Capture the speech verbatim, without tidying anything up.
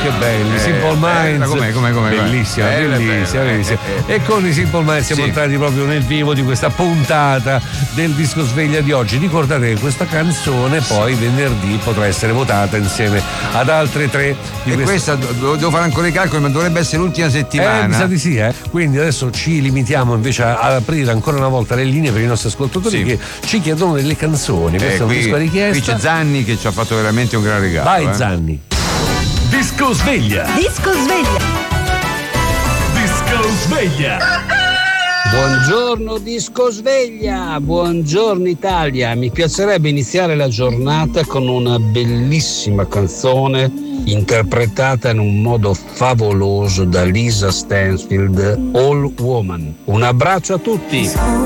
che belli, Eh, Simple Minds. eh, com'è, com'è, com'è, bellissima, eh, bellissima, eh, bellissima. eh, E con i Simple Minds siamo sì. entrati proprio nel vivo di questa puntata del disco sveglia di oggi. Ricordate che questa canzone poi venerdì potrà essere votata insieme ad altre tre di E questa. questa do- devo fare ancora i calcoli, ma dovrebbe essere l'ultima settimana. Eh, mi sa di sì, eh. Quindi adesso ci limitiamo invece a- ad aprire ancora una volta le linee per i nostri ascoltatori Sì. che ci chiedono delle canzoni. Questa Eh, è una qui, disco qui richiesta. c'è Zanni che ci ha fatto veramente un gran regalo. Vai eh. Zanni. Disco sveglia. Disco sveglia. Disco sveglia. Buongiorno Disco Sveglia, buongiorno Italia. Mi piacerebbe iniziare la giornata con una bellissima canzone interpretata in un modo favoloso da Lisa Stansfield, All Woman. Un abbraccio a tutti.